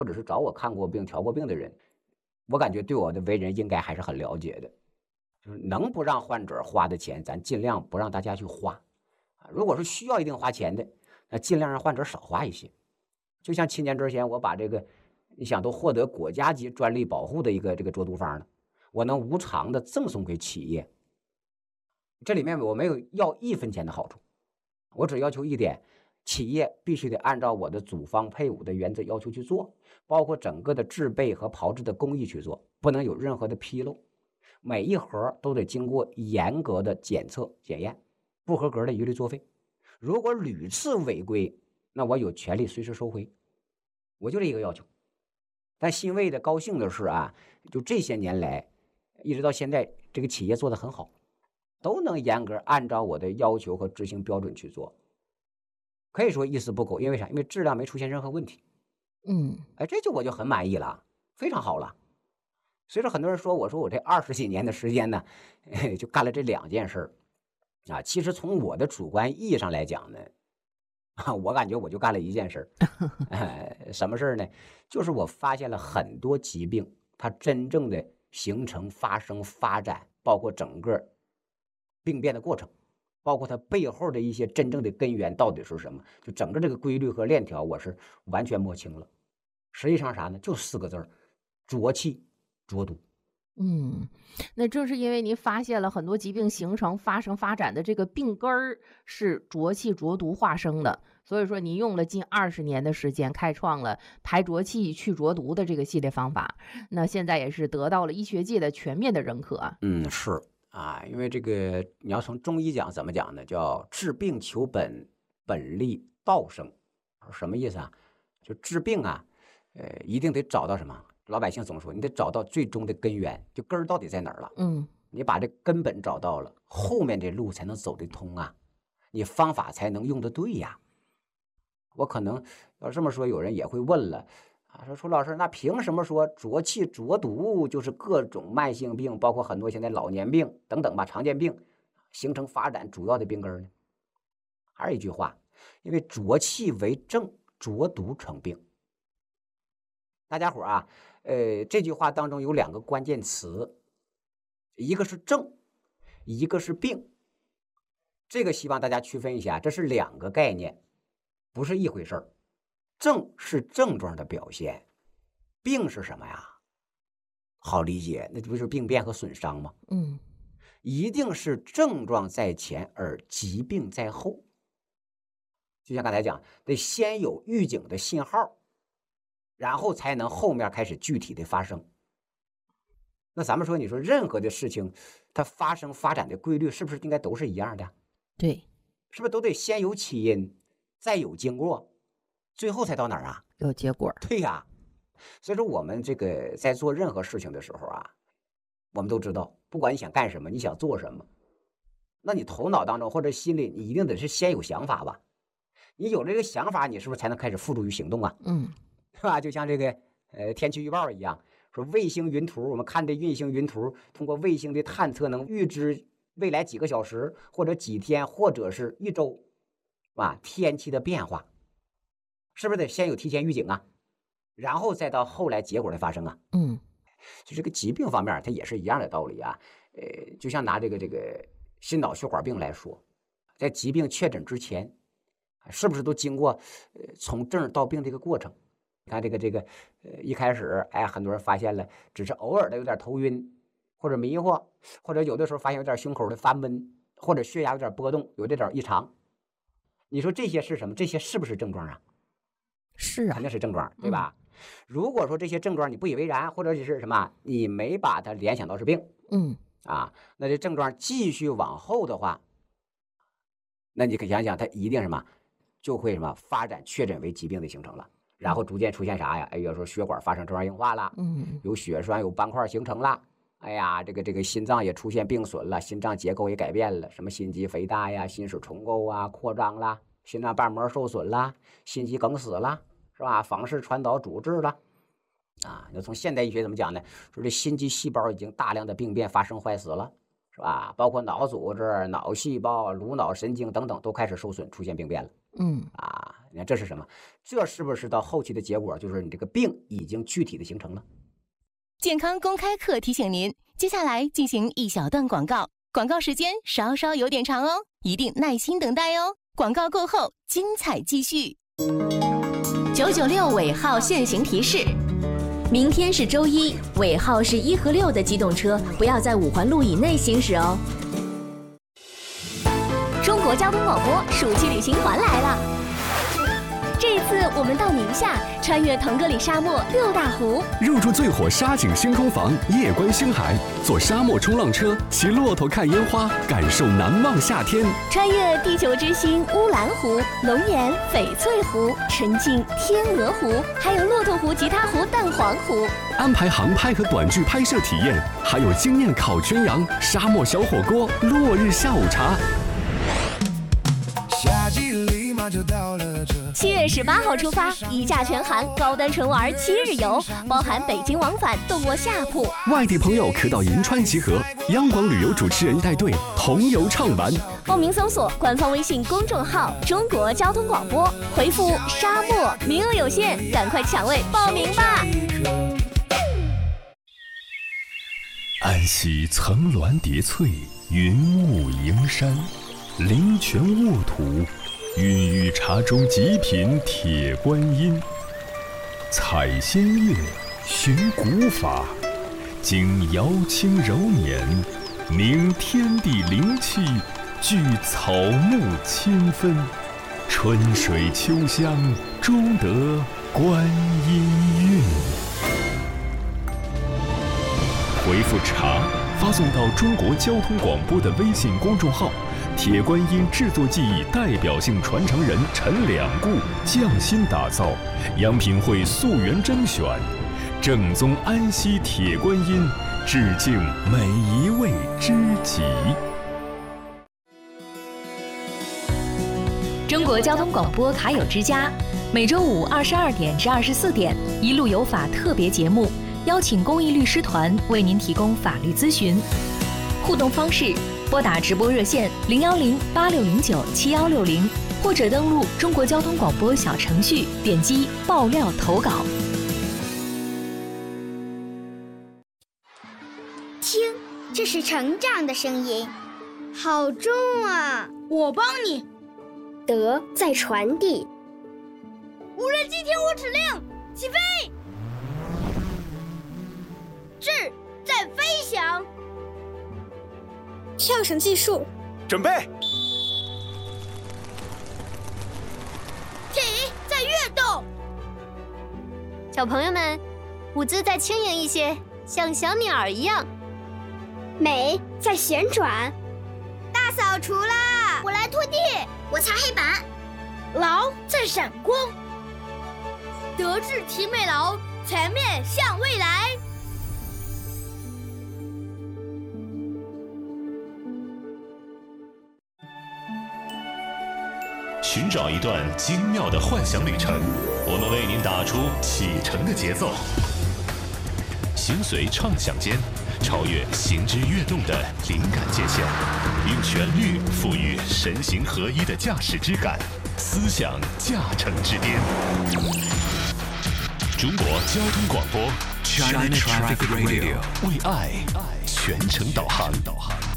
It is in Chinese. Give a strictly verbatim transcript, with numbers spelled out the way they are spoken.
或者是找我看过病、调过病的人，我感觉对我的为人应该还是很了解的。就是能不让患者花的钱，咱尽量不让大家去花。啊，如果是需要一定花钱的，那尽量让患者少花一些。就像七年之前，我把这个，你想都获得国家级专利保护的一个这个浊毒方呢，我能无偿的赠送给企业。这里面我没有要一分钱的好处，我只要求一点，企业必须得按照我的组方配伍的原则要求去做，包括整个的制备和炮制的工艺去做，不能有任何的纰漏。每一盒都得经过严格的检测检验，不合格的一律作废。如果屡次违规，那我有权利随时收回。我就这一个要求。但欣慰的高兴的是啊，就这些年来一直到现在，这个企业做得很好，都能严格按照我的要求和执行标准去做，可以说一丝不苟。因为啥？因为质量没出现任何问题。 嗯， 哎，这就我就很满意了，非常好了。所以说很多人说，我说我这二十几年的时间呢，就干了这两件事啊。其实从我的主观意义上来讲呢，啊，我感觉我就干了一件事呃，什么事儿呢？就是我发现了很多疾病，它真正的形成、发生、发展，包括整个病变的过程，包括它背后的一些真正的根源到底是什么，就整个这个规律和链条，我是完全摸清了。实际上啥呢？就四个字儿：浊气浊毒。 嗯，那正是因为您发现了很多疾病形成、发生、发展的这个病根儿是浊气浊毒化生的，所以说您用了近二十年的时间，开创了排浊气、去浊毒的这个系列方法。那现在也是得到了医学界的全面的认可啊。 嗯，是啊，因为这个你要从中医讲怎么讲呢？叫治病求本，本立道生。什么意思啊？就治病啊，呃，一定得找到什么？老百姓总说，你得找到最终的根源，就根儿到底在哪儿了。 嗯， 你把这根本找到了，后面这路才能走得通啊，你方法才能用得对呀。我可能要这么说，有人也会问了啊，说楚老师，那凭什么说浊气浊毒就是各种慢性病，包括很多现在老年病等等吧，常见病形成发展主要的病根呢？还是一句话，因为浊气为正，浊毒成病。大家伙啊，呃，这句话当中有两个关键词，一个是正，一个是病。这个希望大家区分一下，这是两个概念，不是一回事儿。症是症状的表现，病是什么呀？好理解，那不是病变和损伤吗？ 嗯， 一定是症状在前而疾病在后。就像刚才讲，得先有预警的信号，然后才能后面开始具体的发生。那咱们说，你说任何的事情，它发生发展的规律是不是应该都是一样的？ 对， 是不是都得先有起因，再有经过，最后才到哪儿啊？ 有结果。 对呀。所以说我们这个在做任何事情的时候啊，我们都知道，不管你想干什么，你想做什么，那你头脑当中或者心里，你一定得是先有想法吧？你有这个想法，你是不是才能开始付诸于行动啊？ 嗯， 是吧？就像这个呃天气预报一样，说卫星云图，我们看这运行云图，通过卫星的探测，能预知未来几个小时或者几天或者是一周啊天气的变化，是不是得先有提前预警啊？然后再到后来结果的发生啊？ 嗯， 就这个疾病方面，它也是一样的道理啊。呃，就像拿这个这个心脑血管病来说，在疾病确诊之前，是不是都经过呃从症到病这个过程？你看这个这个呃一开始，哎，很多人发现了，只是偶尔的有点头晕或者迷惑，或者有的时候发现有点胸口的发闷，或者血压有点波动，有这点异常。你说这些是什么？这些是不是症状啊？ 是啊。 肯定是症状，对嗯， 吧？如果说这些症状你不以为然，或者是什么，你没把它联想到是病嗯， 啊，那这症状继续往后的话，那你可想想，它一定什么，就会什么发展确诊为疾病的形成了，然后逐渐出现啥呀？哎，有时候血管发生粥样硬化了， 嗯， 有血栓、有斑块形成了。哎呀，这个这个心脏也出现病损了，心脏结构也改变了，什么心肌肥大呀、心室重构啊、扩张啦，心脏瓣膜受损啦，心肌梗死啦，是吧？房室传导阻滞了。啊，那从现代医学怎么讲呢？说这心肌细胞已经大量的病变发生坏死了，是吧？包括脑组织、脑细胞、颅脑神经等等都开始受损，出现病变了。 嗯， 啊， 你看这是什么？这是不是到后期的结果就是你这个病已经具体的形成了？ 健康公开课提醒您，接下来进行一小段广告，广告时间稍稍有点长哦，一定耐心等待哦。广告过后，精彩继续。九九六尾号限行提示：明天是周一，尾号是一和六的机动车不要在五环路以内行驶哦。中国交通广播暑期旅行团来了。这一次我们到宁夏，穿越腾格里沙漠六大湖， 入住最火沙景星空房，夜观星海，坐沙漠冲浪车，骑骆驼看烟花，感受难忘夏天。 穿越地球之星乌兰湖、龙眼、翡翠湖，沉浸天鹅湖，还有骆驼湖、吉他湖、蛋黄湖。 安排航拍和短剧拍摄体验，还有惊艳烤全羊、沙漠小火锅、落日下午茶。 夏季立马就到了这。 七月十八号出发，一价全含高端纯玩七日游，包含北京往返动卧下铺。 外地朋友可到银川集合，央广旅游主持人带队同游畅玩。 报名搜索官方微信公众号“中国交通广播”，回复“沙漠”，名额有限，赶快抢位报名吧！ 安溪层峦叠翠，云雾迎山，灵泉沃土，孕育茶中极品铁观音。采仙乐，寻古法，经瑶清柔年，明天地灵气，聚草木千分，春水秋香，终得观音韵。回复茶发送到中国交通广播的微信公众号，铁观音制作技艺代表性传承人陈两固匠心打造，央品会溯源甄选，正宗安溪铁观音，致敬每一位知己。 中国交通广播卡友之家，每周五二十二点至二十四点，一路有法特别节目，邀请公益律师团为您提供法律咨询。互动方式：拨打直播热线零幺零八六零九七幺六零，或者登录中国交通广播小程序，点击爆料投稿。 听，这是成长的声音，好重啊！ 我帮你。 德在传递。 无人机听我指令，起飞。智在飞翔。 跳绳技术， 准备。 体在跃动。 小朋友们，舞姿再轻盈一些，像小鸟一样。 美在旋转。 大扫除啦！ 我来拖地，我擦黑板。 劳在闪光。德智体美劳，全面向未来。 寻找一段精妙的幻想旅程，我们为您打出启程的节奏。心随畅想间，超越行之跃动的灵感界限，用旋律赋予神形合一的驾驶之感，思想驾乘之巅。中国交通广播 China Traffic Radio 为爱全程导航。